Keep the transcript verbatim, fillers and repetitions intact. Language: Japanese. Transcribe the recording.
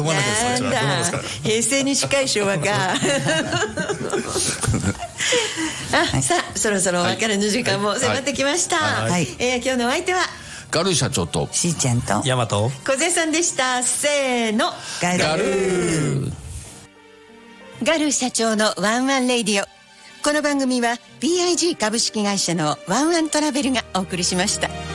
真ん中です。 なんだ平成に近い昭和かあ、さあそろそろお別れの時間も迫ってきました、はいはい、えー、今日のお相手はガル社長としーちゃんとヤマト小瀬さんでした。せーの、 ガルガルガル社長のワンワンレイディオ。この番組は ピーアイジー 株式会社のワンワントラベルがお送りしました。